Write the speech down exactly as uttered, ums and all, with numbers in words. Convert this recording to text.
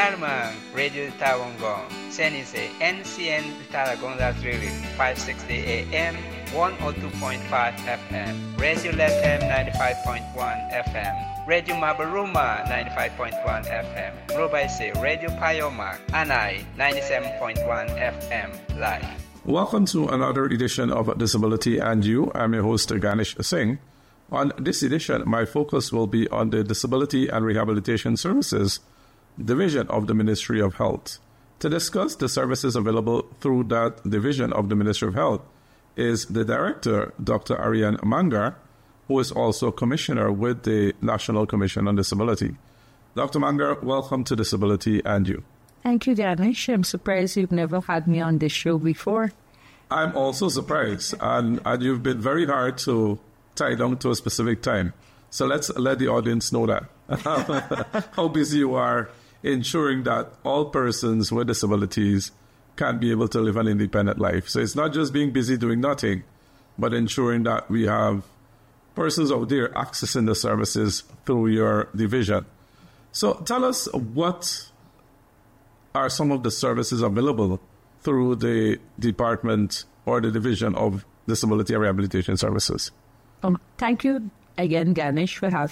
Yarman, Radio Tawangong, Senise, N C N Taragonga Drilling, five sixty A M, one oh two point five F M, Radio Lethem ninety-five point one F M, Radio Mabaruma ninety-five point one F M, Robaise, Radio Payoma, Anai ninety-seven point one F M, live. Welcome to another edition of Disability and You. I'm your host, Ganesh Singh. On this edition, my focus will be on the Disability and Rehabilitation Services Division of the Ministry of Health. To discuss the services available through that division of the Ministry of Health is the Director, Doctor Ariane Mangar, who is also Commissioner with the National Commission on Disability. Doctor Mangar, welcome to Disability and You. Thank you, Ganesh. I'm surprised you've never had me on this show before. I'm also surprised, and, and you've been very hard to tie down to a specific time. So let's let the audience know that. How busy you are ensuring that all persons with disabilities can be able to live an independent life. So it's not just being busy doing nothing, but ensuring that we have persons out there accessing the services through your division. So tell us, what are some of the services available through the department or the division of Disability and Rehabilitation Services? Um, thank you again, Ganesh, for having